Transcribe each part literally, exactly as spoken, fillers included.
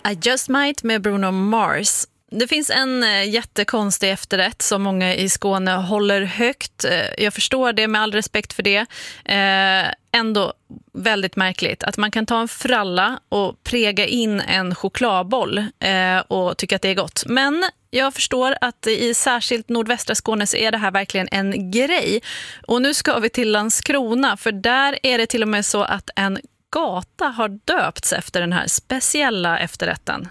I Just Might med Bruno Mars. Det finns en jättekonstig efterrätt som många i Skåne håller högt. Jag förstår det, med all respekt för det. Eh, ändå väldigt märkligt att man kan ta en fralla och präga in en chokladboll eh, och tycka att det är gott. Men jag förstår att i särskilt nordvästra Skåne så är det här verkligen en grej. Och nu ska vi till Landskrona, för där är det till och med så att en gata har döpts efter den här speciella efterrätten.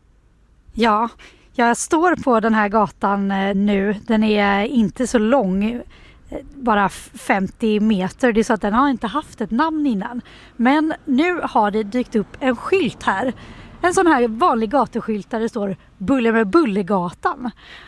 Ja, jag står på den här gatan nu. Den är inte så lång, bara femtio meter. Det är så att den har inte haft ett namn innan. Men nu har det dykt upp en skylt här. En sån här vanlig gateskylt där det står Bulle med Bullegatan.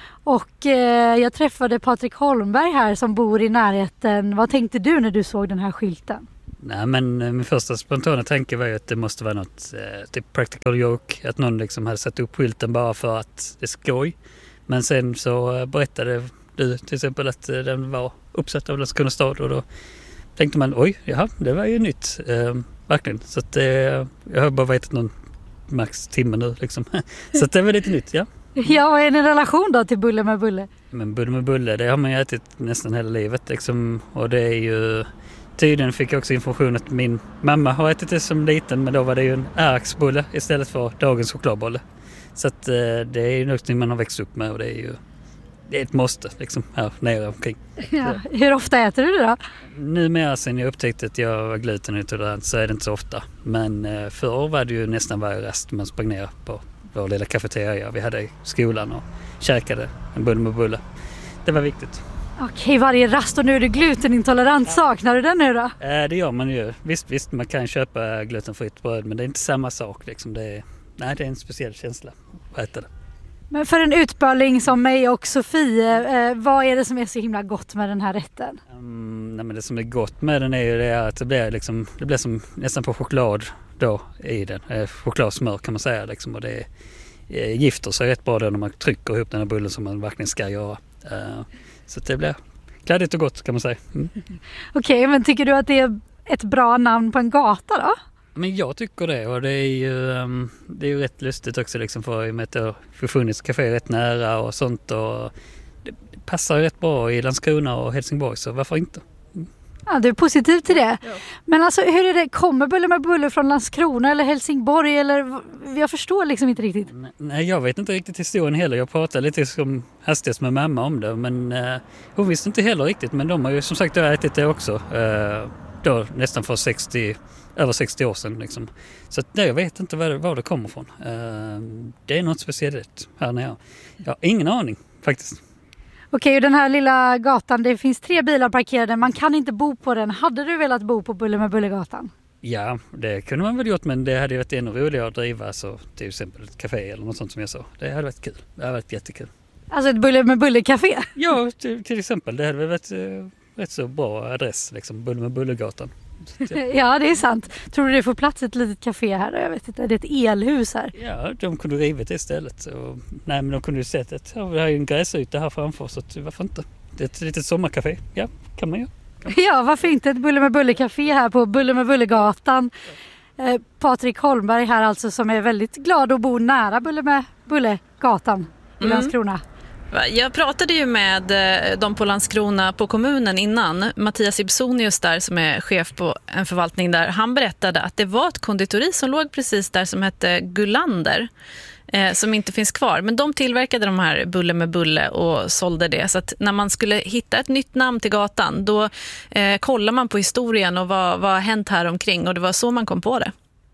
Och eh, jag träffade Patrik Holmberg här som bor i närheten. Vad tänkte du när du såg den här skylten? Nej, men min första spontana tanke var ju att det måste vara något eh, typ practical joke. Att någon liksom hade satt upp skylten bara för att det är skoj. Men sen så eh, berättade du till exempel att eh, den var uppsatt av Landskrona stad. Och då tänkte man, oj, jaha, det var ju nytt. Eh, verkligen. Så att eh, jag har bara vetat någon max timme nu liksom. Så att det var lite nytt, ja. Ja, vad är en relation då till Bulle med Bulle? Men Bulle med Bulle, det har man ju ätit nästan hela livet liksom. Och det är ju... Tydligen fick jag också information att min mamma har ätit det som liten, men då var det ju en ärksbulle istället för dagens chokladbolle. Så att, eh, det är ju något man har växt upp med och det är ju det är ett måste liksom här nere omkring. Ja. Hur ofta äter du det då? Numera sen jag upptäckte att jag var glutenintolerant så är det inte så ofta. Men eh, förr var det ju nästan varje rast man sprang ner på vår lilla kafeteria vi hade i skolan och käkade en bulle med bulle. Det var viktigt. Okej, varje rast, och nu är du glutenintolerant. Saknar du den nu då? Eh, det gör man ju. Visst, visst, man kan köpa glutenfritt bröd, men det är inte samma sak. Liksom. Det är, nej, det är en speciell känsla att äta det. Men för en utbörling som mig och Sofie, eh, vad är det som är så himla gott med den här rätten? Um, nej, men det som är gott med den är ju det att det blir, liksom, det blir som nästan på choklad då i den. Eh, chokladsmör kan man säga. Liksom, och det är, eh, gifter sig rätt bra då när man trycker ihop den här bullen som man verkligen ska göra. Uh, Så det blir kladdigt och gott kan man säga. Mm. Okej, okay, men tycker du att det är ett bra namn på en gata då? Men jag tycker det, och det är ju, um, det är ju rätt lustigt också liksom, för att det har funnits kafé rätt nära och sånt. Och det passar rätt bra i Landskrona och Helsingborg, så varför inte? Mm. Ja, du är positiv till det. Ja. Men alltså, hur är det? Kommer Bulle med Bulle från Landskrona eller Helsingborg? Eller, jag förstår liksom inte riktigt. Nej, jag vet inte riktigt historien heller. Jag pratade lite som hastigast med mamma om det. Men uh, hon visste inte heller riktigt. Men de har ju som sagt ätit det också. Uh, då nästan för sextio, över sextio år sedan. Liksom. Så att, nej, jag vet inte var det, var det kommer ifrån. Uh, det är något speciellt här nere. Jag har ingen aning faktiskt. Okej, och den här lilla gatan, det finns tre bilar parkerade. Man kan inte bo på den. Hade du velat bo på Bulle med Bullegatan? Ja, det kunde man väl gjort, men det hade varit ännu roligare att driva så, till exempel ett café eller något sånt som jag sa. Det hade varit kul. Det hade varit jättekul. Alltså ett Bulle med Bulle-café? Ja, till, till exempel. Det hade väl varit eh, rätt så bra adress, liksom. Bulle med Bullegatan. Ja. Ja, det är sant. Tror du det får plats ett litet café här? Jag vet inte, det är ett elhus här. Ja, de kunde rivit det istället. Och, nej, men de kunde ju sett att ja, vi har ju en gräsyta här framför, så att, varför inte? Det är ett litet sommarcafé. Ja, kan man ju. Ja, varför inte ett Bulle med Bulle-café här på Bulle med Bullegatan. Eh, Patrik Holmberg här alltså, som är väldigt glad att bo nära Bulle med Bullegatan i Mm. Landskrona. Jag pratade ju med de på Landskrona på kommunen innan. Mattias Ibsonius där, som är chef på en förvaltning där, han berättade att det var ett konditori som låg precis där som hette Gullander, eh, som inte finns kvar. Men de tillverkade de här Bulle med Bulle och sålde det. Så att när man skulle hitta ett nytt namn till gatan, då eh, kollar man på historien och vad, vad har hänt här omkring. Och det var så man kom på det.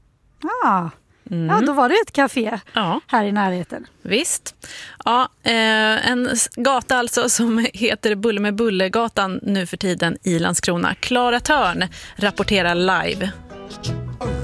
Ah. Mm. Ja, då var det ett café ja. här i närheten. Visst. Ja, eh, en gata alltså som heter Bulle med Bullegatan nu för tiden i Landskrona. Klara Törn rapporterar live.